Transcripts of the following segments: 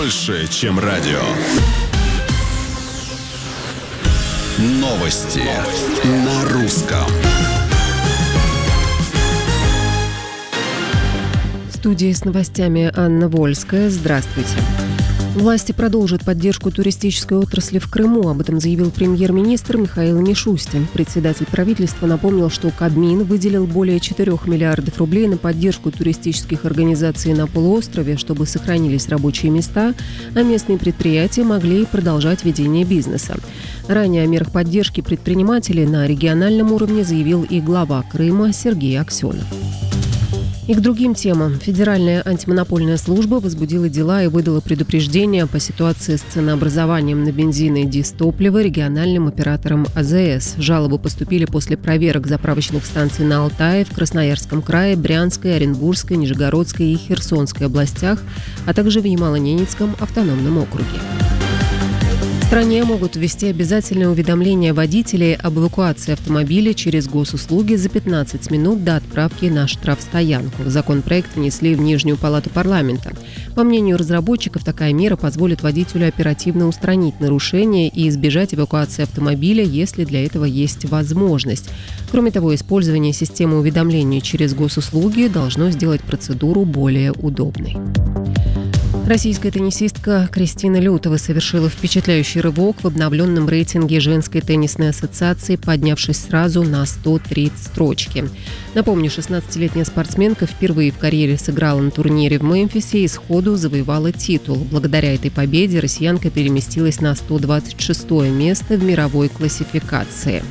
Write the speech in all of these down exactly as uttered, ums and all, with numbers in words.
больше, чем радио. Новости, Новости. На русском. В студии с новостями Анна Вольская. Здравствуйте. Власти продолжат поддержку туристической отрасли в Крыму. Об этом заявил премьер-министр Михаил Мишустин. Председатель правительства напомнил, что Кабмин выделил более четырёх миллиардов рублей на поддержку туристических организаций на полуострове, чтобы сохранились рабочие места, а местные предприятия могли продолжать ведение бизнеса. Ранее о мерах поддержки предпринимателей на региональном уровне заявил и глава Крыма Сергей Аксенов. И к другим темам. Федеральная антимонопольная служба возбудила дела и выдала предупреждение по ситуации с ценообразованием на бензин и дизтопливо региональным операторам АЗС. Жалобы поступили после проверок заправочных станций на Алтае, в Красноярском крае, Брянской, Оренбургской, Нижегородской и Херсонской областях, а также в Ямало-Ненецком автономном округе. В стране могут ввести обязательное уведомление водителей об эвакуации автомобиля через госуслуги за пятнадцать минут до отправки на штрафстоянку. Законопроект внесли в Нижнюю палату парламента. По мнению разработчиков, такая мера позволит водителю оперативно устранить нарушение и избежать эвакуации автомобиля, если для этого есть возможность. Кроме того, использование системы уведомлений через госуслуги должно сделать процедуру более удобной. Российская теннисистка Кристина Лютова совершила впечатляющий рывок в обновленном рейтинге Женской теннисной ассоциации, поднявшись сразу на сто три строчки. Напомню, шестнадцатилетняя спортсменка впервые в карьере сыграла на турнире в Мемфисе и сходу завоевала титул. Благодаря этой победе россиянка переместилась на сто двадцать шестое место в мировой классификации.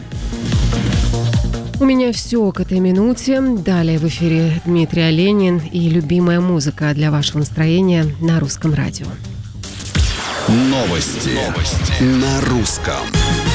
У меня все к этой минуте. Далее в эфире Дмитрий Оленин и любимая музыка для вашего настроения на Русском радио. Новости, Новости. На русском.